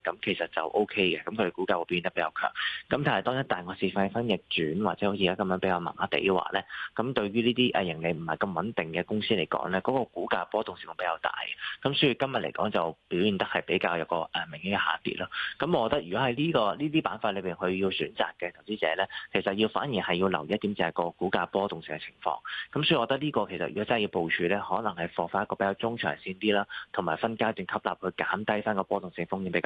咁其實就 O K 嘅，咁佢哋股價會變得比較強。咁但係當一旦個市況氣氛逆轉，或者好似而家咁樣比較麻麻地嘅話咧，咁對於呢啲盈利唔係咁穩定嘅公司嚟講咧，嗰個股價波動性會比較大。咁所以今日嚟講就表現得係比較有個明顯嘅下跌咯。咁我覺得如果喺呢啲板塊裏邊佢要選擇嘅投資者咧，其實反而係要留意一點就係個股價波動性嘅情況。咁所以我覺得呢個其實如果真係要部署咧，可能係放翻一個比較中長線啲啦，同埋分階段吸納去減低翻個波動性風險比較。